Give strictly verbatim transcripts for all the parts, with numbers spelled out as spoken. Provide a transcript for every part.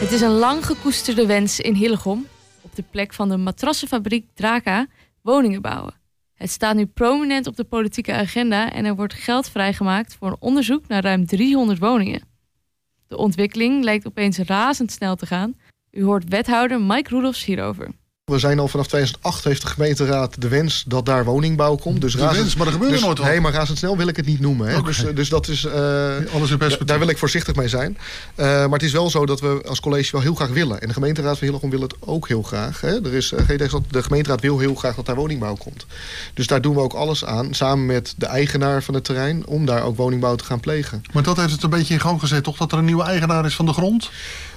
Het is een lang gekoesterde wens in Hillegom, op de plek van de matrassenfabriek Draka, woningen bouwen. Het staat nu prominent op de politieke agenda en er wordt geld vrijgemaakt voor een onderzoek naar ruim driehonderd woningen. De ontwikkeling lijkt opeens razendsnel te gaan. U hoort wethouder Mike Roelofs hierover. We zijn al vanaf tweeduizend acht heeft de gemeenteraad de wens dat daar woningbouw komt. Dus de razend, wens, maar er gebeurt dus, nooit wat. Nee, maar razendsnel wil ik het niet noemen. Hè. Okay. Dus, dus dat is, uh, alles in perspectief. Daar wil ik voorzichtig mee zijn. Uh, maar het is wel zo dat we als college wel heel graag willen. En de gemeenteraad van Hillegom wil het ook heel graag. Hè. Er is, uh, de gemeenteraad wil heel graag dat daar woningbouw komt. Dus daar doen we ook alles aan, samen met de eigenaar van het terrein, om daar ook woningbouw te gaan plegen. Maar dat heeft het een beetje in gang gezet, toch? Dat er een nieuwe eigenaar is van de grond?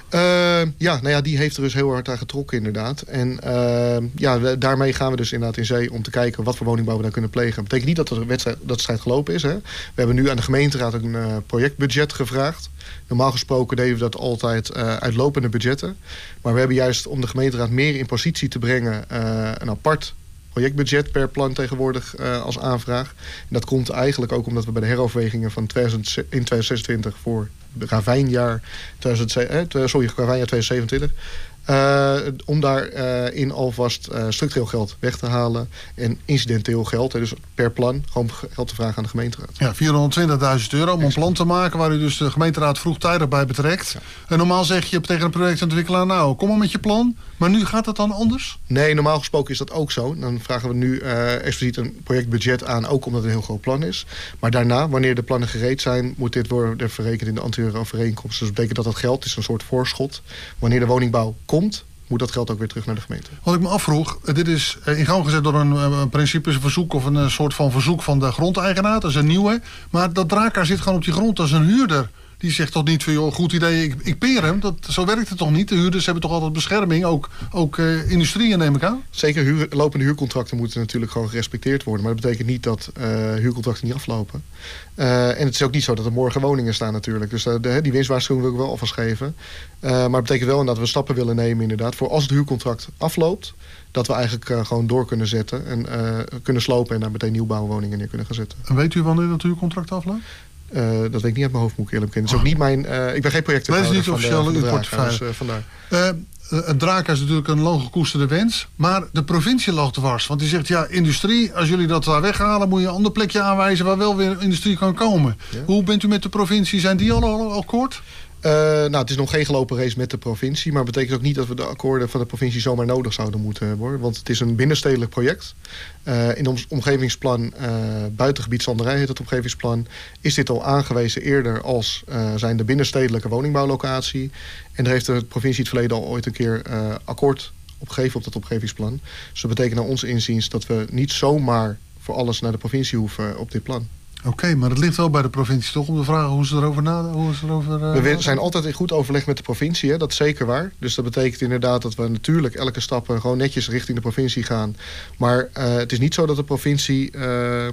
Uh, ja, nou ja, die heeft er dus heel hard aan getrokken inderdaad. En uh, ja, daarmee gaan we dus inderdaad in zee om te kijken wat voor woningbouw we daar kunnen plegen. Dat betekent niet dat de wedstrijd, dat de strijd gelopen is. Hè. We hebben nu aan de gemeenteraad een uh, projectbudget gevraagd. Normaal gesproken deden we dat altijd uh, uit lopende budgetten. Maar we hebben juist om de gemeenteraad meer in positie te brengen uh, een apart projectbudget per plan tegenwoordig uh, als aanvraag. En dat komt eigenlijk ook omdat we bij de heroverwegingen van twintig, in tweeduizend zesentwintig voor het ravijnjaar twintig, eh, sorry, ravijnjaar twintig zevenentwintig. Uh, om daar uh, in alvast uh, structureel geld weg te halen en incidenteel geld, hè, dus per plan, gewoon geld te vragen aan de gemeenteraad. Ja, vierhonderdtwintigduizend euro om een plan te maken waar u dus de gemeenteraad vroegtijdig bij betrekt. Ja. En normaal zeg je tegen een projectontwikkelaar, nou, kom maar met je plan. Maar nu gaat het dan anders? Nee, normaal gesproken is dat ook zo. Dan vragen we nu uh, expliciet een projectbudget aan, ook omdat het een heel groot plan is. Maar daarna, wanneer de plannen gereed zijn, moet dit worden verrekend in de anterieure overeenkomst. Dus dat betekent dat dat geld is een soort voorschot. Wanneer de woningbouw komt, moet dat geld ook weer terug naar de gemeente. Wat ik me afvroeg, dit is in gang gezet door een, een principeverzoek of een soort van verzoek van de grondeigenaar. Dat is een nieuwe. Maar dat Draka zit gewoon op die grond als een huurder. Die zegt toch niet van, joh, goed idee, ik, ik peer hem. Dat, zo werkt het toch niet? De huurders hebben toch altijd bescherming, ook, ook uh, industrieën neem ik aan? Zeker, huur, lopende huurcontracten moeten natuurlijk gewoon gerespecteerd worden. Maar dat betekent niet dat uh, huurcontracten niet aflopen. Uh, en het is ook niet zo dat er morgen woningen staan natuurlijk. Dus uh, de, die winstwaarschuwing wil ik wel alvast geven. Uh, maar het betekent wel dat we stappen willen nemen inderdaad. Voor als het huurcontract afloopt, dat we eigenlijk uh, gewoon door kunnen zetten. En uh, kunnen slopen en daar meteen nieuwbouwwoningen neer kunnen gaan zetten. En weet u wanneer dat huurcontract afloopt? Uh, dat weet ik niet uit mijn hoofd, moet ik eerlijk bekennen. Het is ook niet mijn. Uh, ik ben geen projectwethouder. Dat is niet officieel in uw portefeuille. Dus, uh, vandaar. Uh, het Draka is natuurlijk een lang gekoesterde wens. Maar de provincie lag dwars. Want die zegt, ja, industrie, als jullie dat daar weghalen, moet je een ander plekje aanwijzen waar wel weer industrie kan komen. Ja. Hoe bent u met de provincie? Zijn die al, al, al kort? Uh, nou, het is nog geen gelopen race met de provincie. Maar het betekent ook niet dat we de akkoorden van de provincie zomaar nodig zouden moeten hebben. Want het is een binnenstedelijk project. Uh, in ons omgevingsplan, uh, buitengebied Zanderij heet het omgevingsplan, is dit al aangewezen eerder als uh, zijn de binnenstedelijke woningbouwlocatie. En daar heeft de provincie het verleden al ooit een keer uh, akkoord op gegeven op dat omgevingsplan. Dus dat betekent naar onze inziens dat we niet zomaar voor alles naar de provincie hoeven op dit plan. Oké, okay, maar het ligt wel bij de provincie toch om te vragen hoe ze erover nadenken? Hoe ze erover, uh, we zijn altijd in goed overleg met de provincie, hè? Dat is zeker waar. Dus dat betekent inderdaad dat we natuurlijk elke stap gewoon netjes richting de provincie gaan. Maar uh, het is niet zo dat de provincie, uh,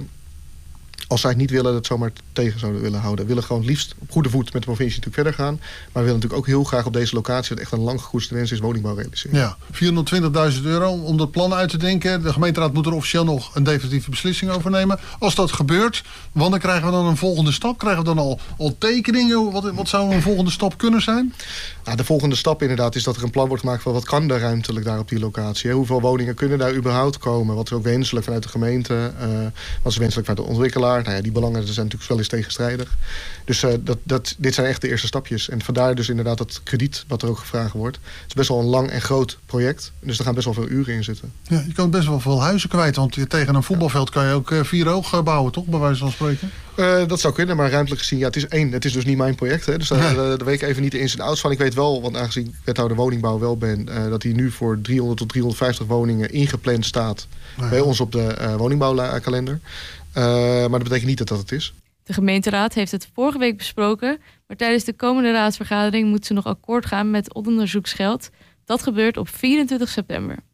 als zij het niet willen, dat zomaar tegen zouden willen houden. We willen gewoon het liefst op goede voet met de provincie natuurlijk verder gaan. Maar we willen natuurlijk ook heel graag op deze locatie, wat echt een lang gekoesterde wens is, woningbouw realiseren. Ja, vierhonderdtwintigduizend euro om dat plan uit te denken. De gemeenteraad moet er officieel nog een definitieve beslissing over nemen. Als dat gebeurt, wanneer krijgen we dan een volgende stap? Krijgen we dan al, al tekeningen? Wat, wat zou een volgende stap kunnen zijn? Nou, de volgende stap inderdaad is dat er een plan wordt gemaakt van wat kan er ruimtelijk daar op die locatie. Hè? Hoeveel woningen kunnen daar überhaupt komen? Wat is ook wenselijk vanuit de gemeente? Uh, wat is wenselijk vanuit de ontwikkelaar? Nou ja, die belangen zijn natuurlijk wel eens tegenstrijdig. Dus uh, dat, dat, dit zijn echt de eerste stapjes. En vandaar dus inderdaad dat krediet wat er ook gevraagd wordt. Het is best wel een lang en groot project. Dus er gaan best wel veel uren in zitten. Ja, je kan best wel veel huizen kwijt. Want tegen een voetbalveld kan je ook uh, vier hoog bouwen, toch? Bij wijze van spreken. Uh, dat zou kunnen, maar ruimtelijk gezien, ja, het is één. Het is dus niet mijn project. Hè, dus daar, nee. daar, daar weet ik even niet de ins en outs van. Ik weet wel, want aangezien ik wethouder woningbouw wel ben, uh, dat hij nu voor driehonderd tot driehonderdvijftig woningen ingepland staat. Ja. Bij ons op de uh, woningbouwkalender. Uh, maar dat betekent niet dat dat het is. De gemeenteraad heeft het vorige week besproken, maar tijdens de komende raadsvergadering moet ze nog akkoord gaan met onderzoeksgeld. Dat gebeurt op vierentwintig september.